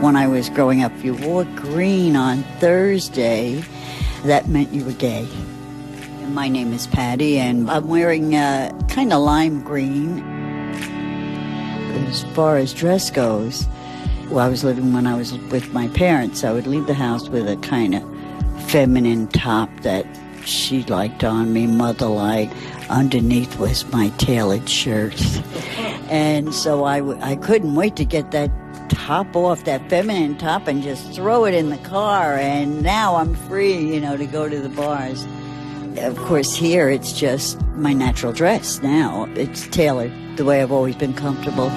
When I was growing up, if you wore green on Thursday, that meant you were gay. My name is Patty, and I'm wearing kind of lime green. As far as dress goes, I was living when I was with my parents. I would leave the house with a kind of feminine top that she liked on me, mother-like. Underneath was my tailored shirt. And so I couldn't wait to get that top off, that feminine top, and just throw it in the car. And now I'm free, to go to the bars. Of course, here it's just my natural dress now. It's tailored the way I've always been comfortable.